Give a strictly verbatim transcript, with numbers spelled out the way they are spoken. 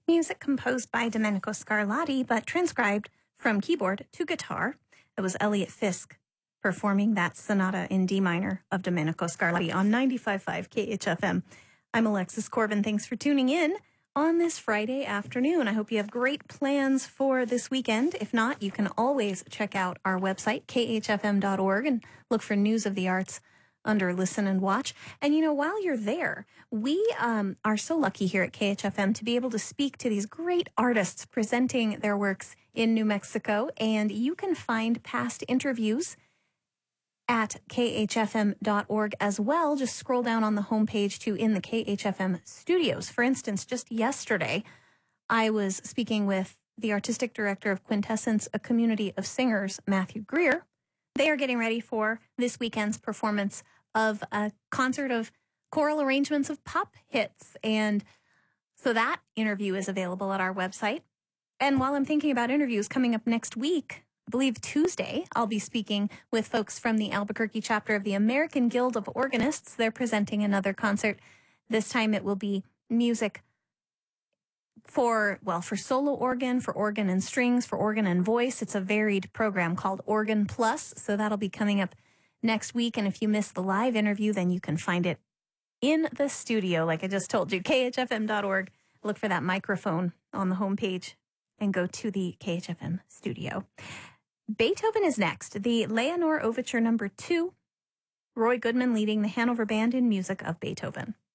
Music composed by Domenico Scarlatti, but transcribed from keyboard to guitar. It was Elliot Fisk performing that sonata in D minor of Domenico Scarlatti on ninety-five point five K H F M. I'm Alexis Corbin. Thanks for tuning in on this Friday afternoon. I hope you have great plans for this weekend. If not, you can always check out our website, K H F M dot org, and look for News of the Arts under Listen and Watch. And, you know, while you're there, we um, are so lucky here at K H F M to be able to speak to these great artists presenting their works in New Mexico. And you can find past interviews at K H F M dot org as well. Just scroll down on the homepage to In the K H F M studios. For instance, just yesterday, I was speaking with the artistic director of Quintessence, a community of singers, Matthew Greer. They are getting ready for this weekend's performance of a concert of choral arrangements of pop hits. And so that interview is available at our website. And while I'm thinking about interviews coming up next week, I believe Tuesday, I'll be speaking with folks from the Albuquerque chapter of the American Guild of Organists. They're presenting another concert. This time it will be music for, well, for solo organ, for organ and strings, for organ and voice. It's a varied program called Organ Plus. So that'll be coming up next week. And if you missed the live interview, then you can find it in the studio, like I just told you, K H F M dot org. Look for that microphone on the homepage and go to the K H F M studio. Beethoven is next. The Leonore Overture number two. Roy Goodman leading the Hanover Band in music of Beethoven.